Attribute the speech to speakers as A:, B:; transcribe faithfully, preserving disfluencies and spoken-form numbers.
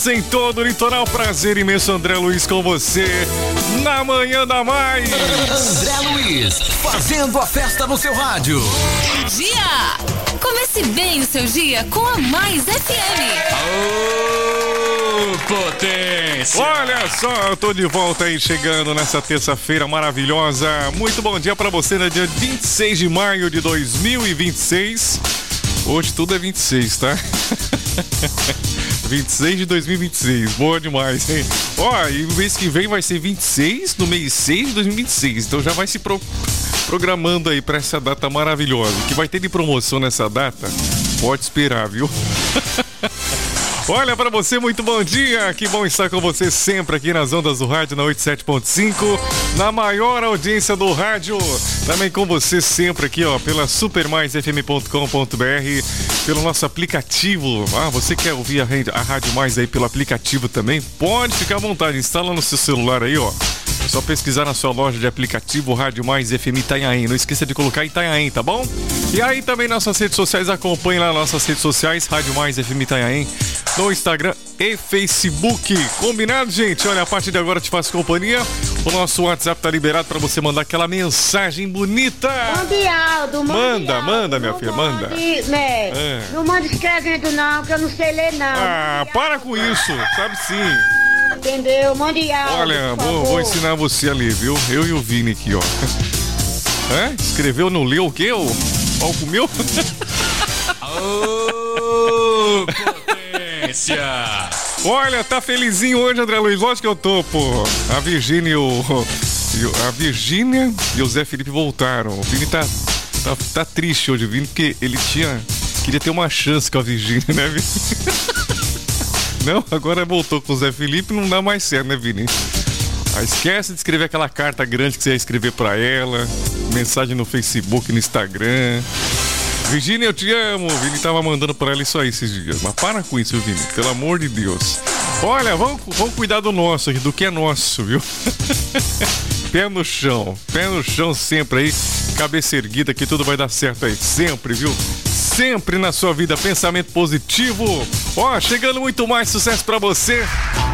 A: Em todo o litoral, prazer imenso, André Luiz com você na Manhã da Mais.
B: André Luiz, fazendo a festa no seu rádio.
C: Bom dia! Comece bem o seu dia com a Mais F M.
B: Aô, potência!
A: Olha só, eu tô de volta aí, chegando nessa terça-feira maravilhosa. Muito bom dia pra você, no dia vinte e seis de maio de dois mil e vinte e seis. Hoje tudo é vinte e seis, tá? vinte e seis de dois mil e vinte e seis, boa demais, hein? Ó, e o mês que vem vai ser vinte e seis no mês seis de dois mil e vinte e seis, então já vai se pro... programando aí pra essa data maravilhosa. O que vai ter de promoção nessa data, pode esperar, viu? Olha, pra você, muito bom dia, que bom estar com você sempre aqui nas ondas do rádio, na oitenta e sete ponto cinco, na maior audiência do rádio, também com você sempre aqui, ó, pela super mais f m ponto com ponto b r, pelo nosso aplicativo. Ah, você quer ouvir a, a Rádio Mais aí pelo aplicativo também? Pode ficar à vontade, instala no seu celular aí, ó. É só pesquisar na sua loja de aplicativo Rádio Mais F M Itanhaém. Não esqueça de colocar Itanhaém, tá bom? E aí também nossas redes sociais, acompanhe lá nossas redes sociais, Rádio Mais F M Itanhaém, no Instagram e Facebook. Combinado, gente? Olha, a partir de agora eu te faço companhia. O nosso WhatsApp tá liberado pra você mandar aquela mensagem bonita.
D: Mande Aldo,
A: Manda,
D: Aldo.
A: manda, minha
D: não
A: filha,
D: mande,
A: manda.
D: Né?
A: É.
D: Não manda escrevendo não, que eu não sei ler não.
A: Ah, para com isso, sabe sim.
D: Entendeu? Mande Aldo,
A: Olha,
D: por
A: vou,
D: favor.
A: vou ensinar você a ler, viu? Eu e o Vini aqui, ó. É? Escreveu, não leu o quê? O pau comeu?
B: Aô, potência!
A: Olha, tá felizinho hoje, André Luiz? Lógico que eu tô, pô. A Virgínia e o... A Virgínia e o Zé Felipe voltaram. O Vini tá, tá, tá triste hoje, Vini, porque ele tinha... Queria ter uma chance com a Virgínia, né, Vini? Não, agora voltou com o Zé Felipe, não dá mais certo, né, Vini? Ah, esquece de escrever aquela carta grande que você ia escrever pra ela, mensagem no Facebook, no Instagram. Virgínia, eu te amo. O Vini tava mandando pra ela isso aí esses dias. Mas para com isso, Vini, pelo amor de Deus. Olha, vamos, vamos cuidar do nosso, do que é nosso, viu? Pé no chão, pé no chão sempre aí, cabeça erguida que tudo vai dar certo aí, sempre, viu? Sempre na sua vida, pensamento positivo. Ó, chegando muito mais sucesso pra você.